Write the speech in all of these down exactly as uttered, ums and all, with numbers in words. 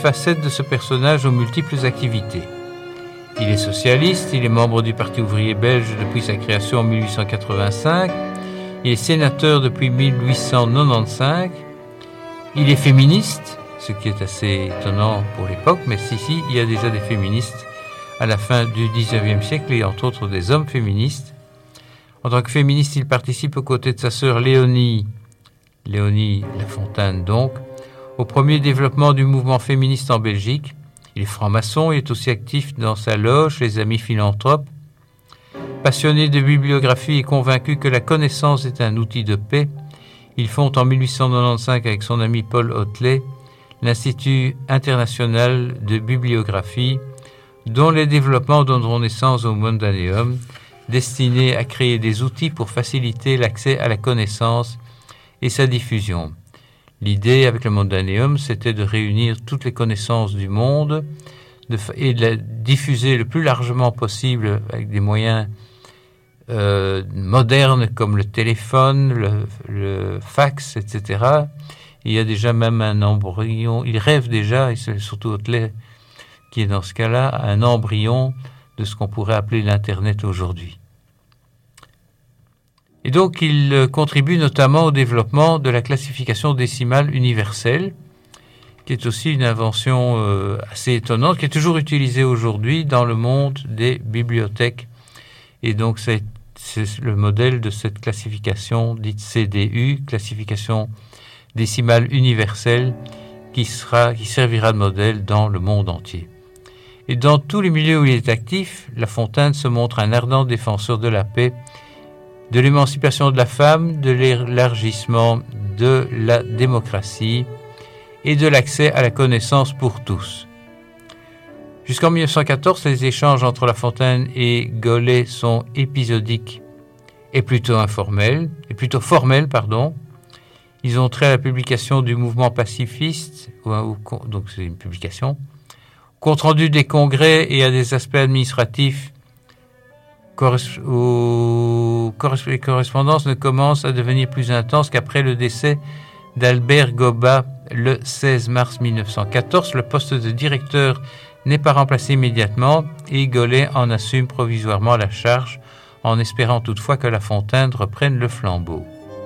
facettes de ce personnage aux multiples activités. Il est socialiste, il est membre du Parti ouvrier belge depuis sa création en mille huit cent quatre-vingt-cinq, il est sénateur depuis mille huit cent quatre-vingt-quinze, il est féministe, ce qui est assez étonnant pour l'époque, mais si, si, il y a déjà des féministes à la fin du dix-neuvième siècle et entre autres des hommes féministes. En tant que féministe, il participe aux côtés de sa sœur Léonie, Léonie Lafontaine donc, au premier développement du mouvement féministe en Belgique. Il est franc-maçon et est aussi actif dans sa loge, les Amis Philanthropes. Passionné de bibliographie et convaincu que la connaissance est un outil de paix, il fonde en mille huit cent quatre-vingt-quinze avec son ami Paul Hotelet l'Institut international de bibliographie, dont les développements donneront naissance au Mondaneum, destiné à créer des outils pour faciliter l'accès à la connaissance et sa diffusion. L'idée avec le Mondaneum, c'était de réunir toutes les connaissances du monde de, et de la diffuser le plus largement possible avec des moyens euh, modernes comme le téléphone, le, le fax, et cetera. Il y a déjà même un embryon, il rêve déjà, et c'est surtout Hotelet qui est dans ce cas-là, un embryon de ce qu'on pourrait appeler l'Internet aujourd'hui. Et donc, il contribue notamment au développement de la classification décimale universelle, qui est aussi une invention euh, assez étonnante, qui est toujours utilisée aujourd'hui dans le monde des bibliothèques. Et donc, c'est, c'est le modèle de cette classification dite C D U, classification décimale universelle, qui sera, qui servira de modèle dans le monde entier. Et dans tous les milieux où il est actif, Lafontaine se montre un ardent défenseur de la paix, de l'émancipation de la femme, de l'élargissement de la démocratie et de l'accès à la connaissance pour tous. Jusqu'en mille neuf cent quatorze, les échanges entre Lafontaine et Golay sont épisodiques et plutôt informels, et plutôt formels, pardon. Ils ont trait à la publication du mouvement pacifiste, ou, ou, donc c'est une publication, compte rendu des congrès et à des aspects administratifs. Les correspondances ne commencent à devenir plus intenses qu'après le décès d'Albert Goba le seize mars mille neuf cent quatorze. Le poste de directeur n'est pas remplacé immédiatement et Golay en assume provisoirement la charge, en espérant toutefois que Lafontaine reprenne le flambeau.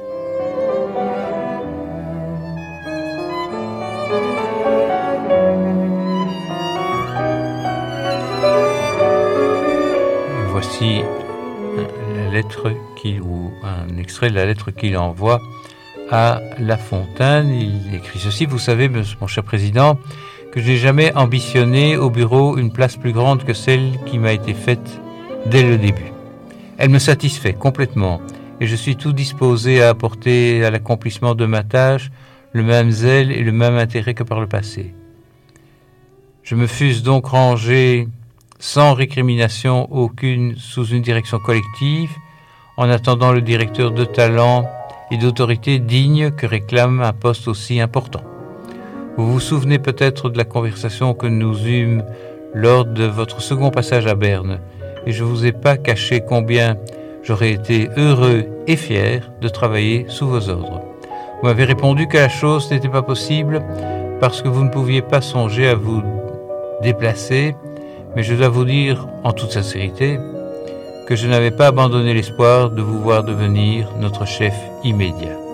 Voici la lettre qu'il, ou un extrait de la lettre qu'il envoie à Lafontaine. Il écrit ceci: vous savez, mon cher président, que je n'ai jamais ambitionné au bureau une place plus grande que celle qui m'a été faite dès le début. Elle me satisfait complètement et je suis tout disposé à apporter à l'accomplissement de ma tâche le même zèle et le même intérêt que par le passé. Je me fusse donc rangé sans récrimination aucune sous une direction collective, en attendant le directeur de talent et d'autorité digne que réclame un poste aussi important. Vous vous souvenez peut-être de la conversation que nous eûmes lors de votre second passage à Berne, et je ne vous ai pas caché combien j'aurais été heureux et fier de travailler sous vos ordres. Vous m'avez répondu que la chose n'était pas possible parce que vous ne pouviez pas songer à vous déplacer, mais je dois vous dire, en toute sincérité, que je n'avais pas abandonné l'espoir de vous voir devenir notre chef immédiat.